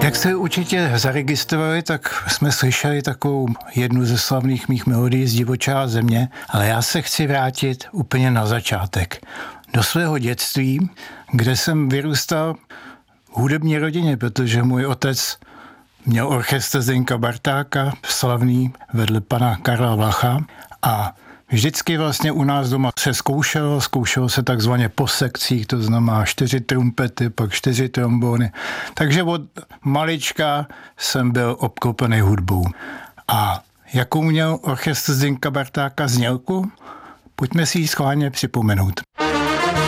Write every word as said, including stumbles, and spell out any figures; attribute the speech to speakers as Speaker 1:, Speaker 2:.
Speaker 1: Jak jste určitě zaregistrovali, tak jsme slyšeli takovou jednu ze slavných mých melodií z Divočá země, ale já se chci vrátit úplně na začátek. Do svého dětství, kde jsem vyrůstal v hudební rodině, protože můj otec měl orchestr Zdeňka Bartáka, slavný, vedle pana Karla Vlacha, a vždycky vlastně u nás doma se zkoušelo, zkoušelo se takzvaně po sekcích, to znamená čtyři trumpety, pak čtyři trombony. Takže od malička jsem byl obklopený hudbou. A jakou měl orchestr Zdeňka Bartáka znělku? Pojďme si ji schválně připomenout.